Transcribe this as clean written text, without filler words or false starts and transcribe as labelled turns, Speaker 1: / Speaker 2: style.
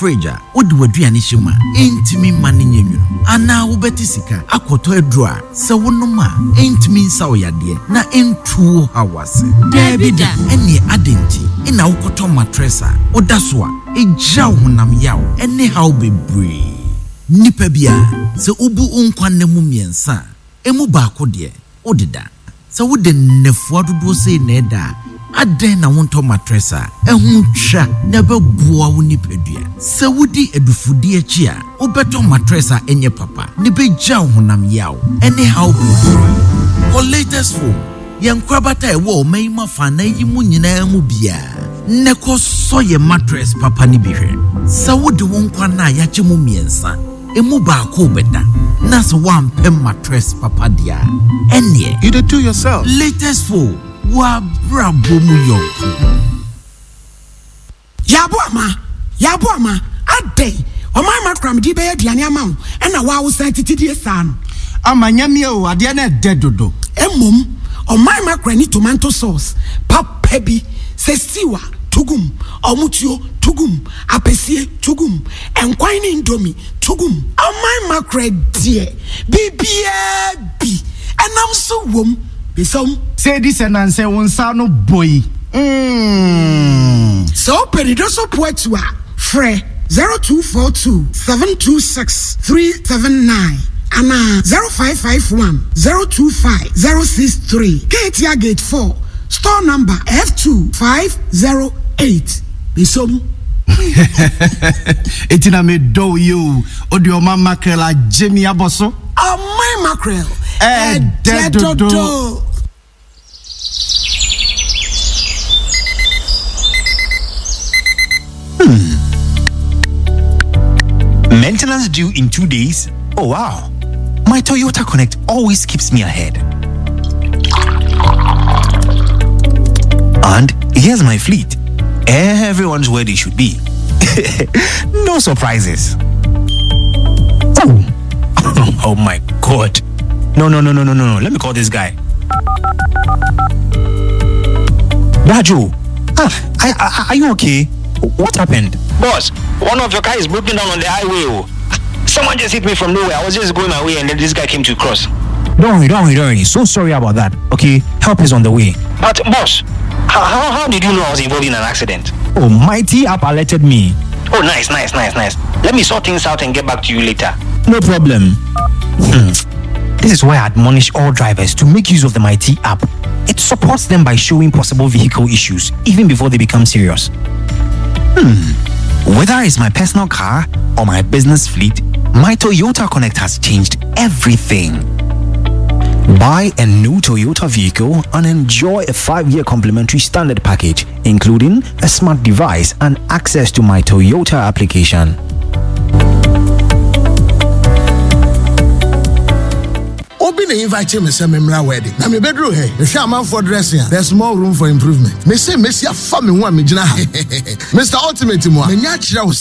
Speaker 1: fridge wode waduane hyema entimi mane nyenwuno ana wobeti sika akoto adura se wonoma entimi nsa oyade na entuo hawase
Speaker 2: Debida
Speaker 1: ene adenti ina wokoto matressa odaso a eja honam yaw ene haw bebre nipa bia se obu onkwanne mu miensa emu baako de odida se wode nefo dodo se na eda aden na wonto matressa ehun twa na beboa wo nipadua se wodi edufudi achi a obeto matressa enye papa ne beja honam yaw ene haw bebre for latest phone yankwabata ewo meima fa na yimu nyina mu bia neko soye mattress papa ni bihwe se wode wonkwa na yache mu miensa emu baako beda na so one pen mattress papa dia ene
Speaker 3: you do yourself
Speaker 1: latest phone wa brabo mu yonko
Speaker 4: yabo ama adey o mama kram di be aduane ama wo na wa wo san titidie san
Speaker 3: amanyame o ade na dedodo
Speaker 4: emom o mama krani tomato sauce papa bi sesiwa tugum omutuo tugum apesie tugum enkwan ni indomie tugum o mama kredie bibia bi enam so wom bisom
Speaker 3: say this and say wonsa no boy
Speaker 4: so peridoso poetua fre 0242 726 379 ana 0551 025 063 Katia Gate 4 store number F2508 bisom
Speaker 3: etina me do you odio mama krela Jimmy Aboso
Speaker 4: my mackerel
Speaker 3: dedodo.
Speaker 5: Maintenance due in 2 days? Oh wow. My Toyota Connect always keeps me ahead. And here's my fleet. Everyone's where they should be. No surprises. Oh my God. No. Let me call this guy. Raju, are you okay? What happened?
Speaker 6: Boss, one of your cars is broken down on the highway. Someone just hit me from nowhere. I was just going my way and then this guy came to cross.
Speaker 5: Don't worry. So sorry about that. Okay, help is on the way.
Speaker 6: But boss, how did you know I was involved in an accident?
Speaker 5: Oh, Mighty app alerted me.
Speaker 6: Oh, nice. Let me sort things out and get back to you later.
Speaker 5: No problem. This is why I admonish all drivers to make use of the Mighty app. It supports them by showing possible vehicle issues even before they become serious. Whether it's my personal car or my business fleet, my Toyota Connect has changed everything. Buy a new Toyota vehicle and enjoy a 5-year complimentary standard package, including a smart device and access to my Toyota application.
Speaker 7: They invite me to my wedding. Now me bedroom hey. If I'm out for dressing, there's more room for improvement. Me say Messi a family one me jina. Mr. Ultimate mo. Me nya chira